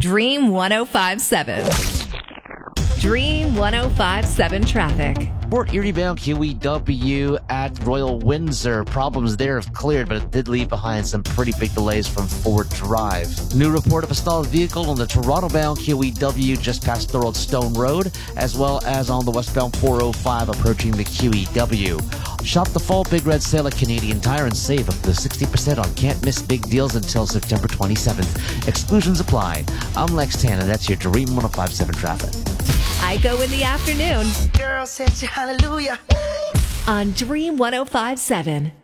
Dream 1057. Dream 1057 traffic. Port Erie bound QEW at Royal Windsor. Problems there have cleared, but it did leave behind some pretty big delays from Ford Drive. New report of a stalled vehicle on the Toronto bound QEW just past Thorold Stone Road, as well as on the westbound 405 approaching the QEW. Shop the fall Big Red Sale at Canadian Tire and save up to 60% on can't miss big deals until September 27th. Exclusions apply. I'm Lex Tanner. That's your Dream 1057 traffic. I go in the afternoon Girl said hallelujah on Dream 1057.